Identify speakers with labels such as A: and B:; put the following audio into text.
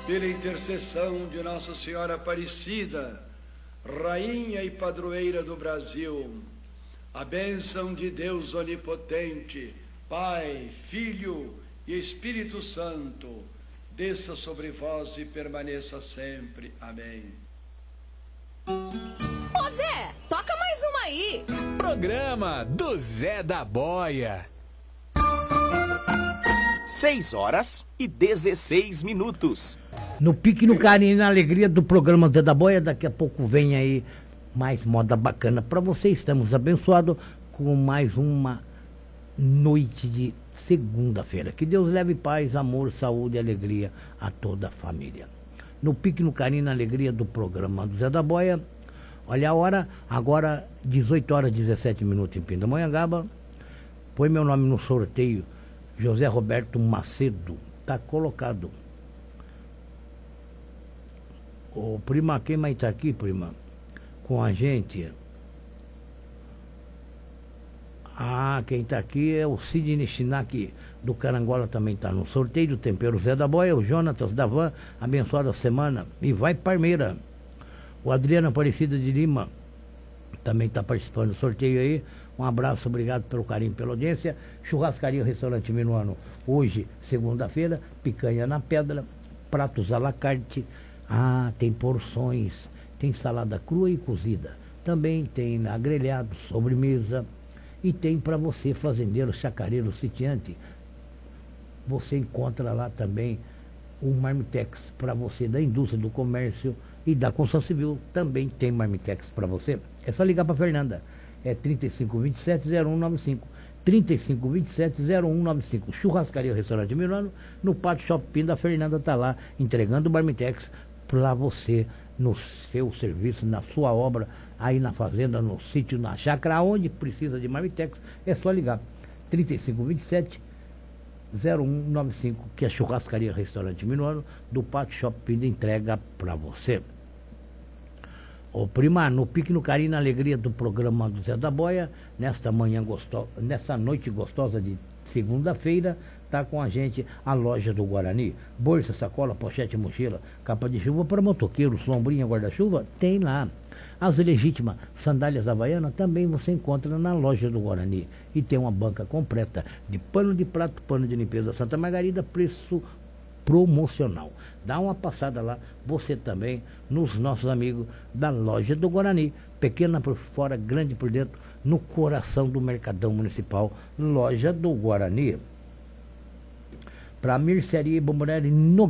A: pela intercessão de Nossa Senhora Aparecida, Rainha e Padroeira do Brasil, a bênção de Deus Onipotente, Pai, Filho e Espírito Santo, desça sobre vós e permaneça sempre. Amém.
B: Ô Zé, toca mais uma aí.
C: Programa do Zé da Boia.
D: 6h16.
E: No pique, no carinho e na alegria do programa Zé da Boia, daqui a pouco vem aí mais moda bacana para você. Estamos abençoados com mais uma noite de segunda-feira. Que Deus leve paz, amor, saúde e alegria a toda a família. No pique, no carinho e na alegria do programa do Zé da Boia. Olha a hora, agora 18h17 em Pindamonhangaba. Põe meu nome no sorteio, José Roberto Macedo. Tá colocado. Ô, prima, quem mais tá aqui, prima? Com a gente. Ah, quem tá aqui é o Sidney Chinac do Carangola, também tá no sorteio do Tempero Zé da Boia. O Jonatas da Van, abençoada semana. E vai Parmeira. O Adriano Aparecida de Lima também tá participando do sorteio aí. Um abraço, obrigado pelo carinho, pela audiência. Churrascaria Restaurante Minuano, hoje, segunda-feira, picanha na pedra, pratos à la carte. Ah, tem porções, tem salada crua e cozida. Também tem grelhado, sobremesa. E tem para você, fazendeiro, chacareiro, sitiante. Você encontra lá também o Marmitex para você da indústria, do comércio e da construção civil. Também tem Marmitex para você. É só ligar para Fernanda. É 3527-0195. 3527-0195. Churrascaria Restaurante Milano, no Pátio Shopping da Fernanda, está lá entregando o Marmitex para você no seu serviço, na sua obra, aí na fazenda, no sítio, na chácara, onde precisa de Marmitex, é só ligar. 3527-0195, que é Churrascaria Restaurante Milano, do Pátio Shopping de entrega para você. Ô prima, no pique, no carinho, na alegria do programa do Zé da Boia, nesta noite gostosa de segunda-feira, tá com a gente a loja do Guarani. Bolsa, sacola, pochete, mochila, capa de chuva para motoqueiro, sombrinha, guarda-chuva, tem lá. As legítimas sandálias havaianas também você encontra na loja do Guarani. E tem uma banca completa de pano de prato, pano de limpeza Santa Margarida, preço promocional. Dá uma passada lá, você também, nos nossos amigos da loja do Guarani, pequena por fora, grande por dentro, no coração do Mercadão Municipal, loja do Guarani. Para mercearia e bomboneira no